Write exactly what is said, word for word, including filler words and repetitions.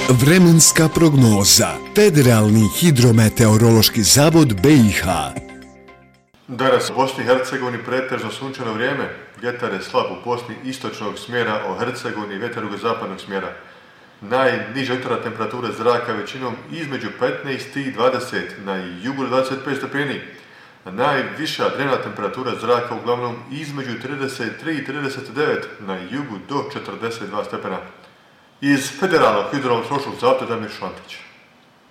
Vremenska prognoza. Federalni hidrometeorološki zavod B i H. Danas u Bosni i Hercegovini pretežno sunčano vrijeme. Vjetar je slab u Bosni istočnog smjera, o Hercegovini vjetar jugozapadnog smjera. Najniža jutarnja temperatura zraka većinom između petnaest i dvadeset, na jugu dvadeset pet stepeni. Najviša dnevna temperatura zraka uglavnom između trideset tri i trideset devet, na jugu do četrdeset dva stepena. Iz Federalnog hidrometeorološkog zavoda Damir Šantić.